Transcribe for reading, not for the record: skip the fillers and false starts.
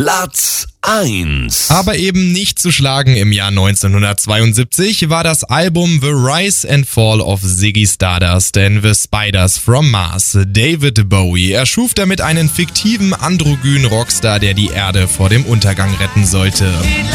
Platz 1. Aber eben nicht zu schlagen im Jahr 1972 war das Album The Rise and Fall of Ziggy Stardust and the Spiders from Mars. David Bowie erschuf damit einen fiktiven androgynen Rockstar, der die Erde vor dem Untergang retten sollte.